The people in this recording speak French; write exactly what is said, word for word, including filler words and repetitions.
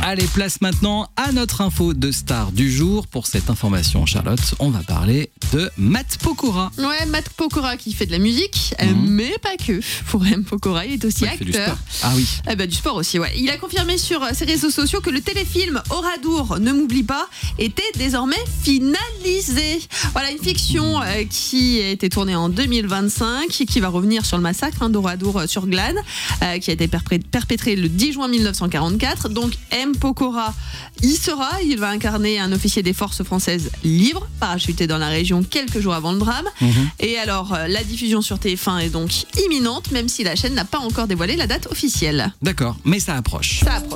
Allez, place maintenant à notre info de star du jour. Pour cette information, Charlotte, on va parler de Matt Pokora. Ouais, Matt Pokora qui fait de la musique, Mmh. mais pas que. Pour M. Pokora, il est aussi Ouais, il fait du acteur. sport. Ah oui. Eh ben, du sport aussi, ouais. Il a confirmé sur ses réseaux sociaux que le téléfilm Oradour, ne m'oublie pas, était désormais finalisé. Voilà, une fiction euh, qui a été tournée en deux mille vingt-cinq et qui va revenir sur le massacre hein, d'Oradour sur Glane, euh, qui a été perpré- perpétré le dix juin mille neuf cent quarante-quatre. Donc M. Pokora y sera. Il va incarner un officier des forces françaises libre, parachuté dans la région quelques jours avant le drame. Mmh. Et alors, euh, la diffusion sur T F un est donc imminente, même si la chaîne n'a pas encore dévoilé la date officielle. D'accord, mais ça approche. Ça approche.